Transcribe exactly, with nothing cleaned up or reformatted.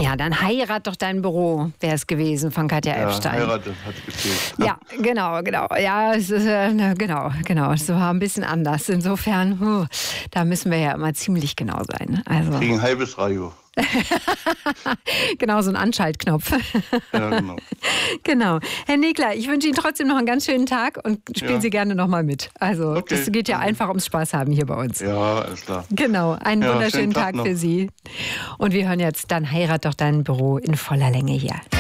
Ja, dann heirat doch dein Büro, wäre es gewesen von Katja Ja, Epstein. heiraten hat gefehlt. Ja, genau, genau. Ja, es ist, äh, na, genau, genau. Es war ein bisschen anders. Insofern, huh, da müssen wir ja immer ziemlich genau sein. Also Gegen ein halbes Radio. genau, so ein Anschaltknopf. Ja, genau. Genau. Herr Negler, ich wünsche Ihnen trotzdem noch einen ganz schönen Tag und spielen Ja. Sie gerne noch mal mit. Also, Okay, das geht ja danke. einfach ums Spaß haben hier bei uns. Ja, alles klar. Genau, einen Ja, wunderschönen schönen Tag Tag noch. für Sie. Und wir hören jetzt Dann heirat doch dein Büro in voller Länge hier.